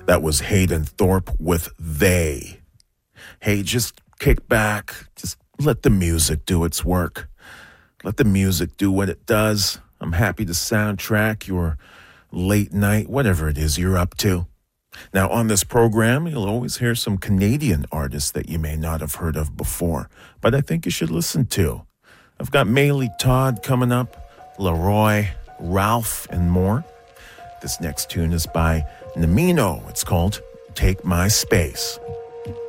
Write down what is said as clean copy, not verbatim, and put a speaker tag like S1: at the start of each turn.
S1: That was Hayden Thorpe with They. Hey, just kick back. Just let the music do its work. Let the music do what it does. I'm happy to soundtrack your late night, whatever it is you're up to. Now, on this program, you'll always hear some Canadian artists that you may not have heard of before, but I think you should listen to. I've got Maylee Todd coming up, Leroy, Ralph, and more. This next tune is by Namino. It's called Take My Space.